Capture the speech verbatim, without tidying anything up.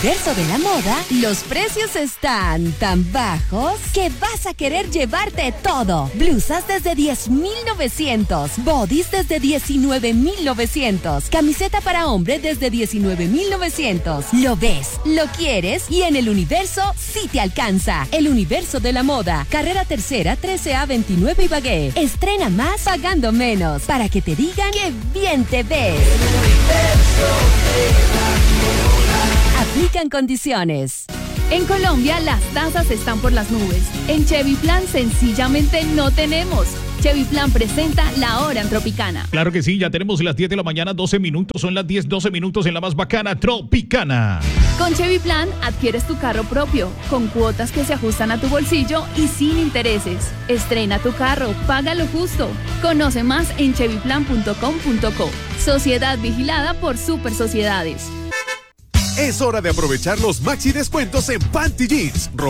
universo de la moda, los precios están tan bajos que vas a querer llevarte todo. Blusas desde diez mil novecientos, bodies desde diecinueve mil novecientos, camiseta para hombre desde diecinueve mil novecientos. Lo ves, lo quieres y en el universo sí te alcanza. El universo de la moda, carrera tercera, trece A veintinueve Ibagué. Estrena más pagando menos para que te digan que bien te ves. Aplican condiciones. En Colombia las tasas están por las nubes. En Chevy Plan sencillamente no tenemos. Chevy Plan presenta La Hora en Tropicana. Claro que sí, ya tenemos las diez de la mañana, doce minutos. Son las diez, doce minutos en la más bacana Tropicana. Con Chevy Plan adquieres tu carro propio, con cuotas que se ajustan a tu bolsillo y sin intereses. Estrena tu carro, paga lo justo. Conoce más en chevy plan punto com punto co. Sociedad vigilada por Super Sociedades. Es hora de aprovechar los maxi descuentos en Panty Jeans. Ropa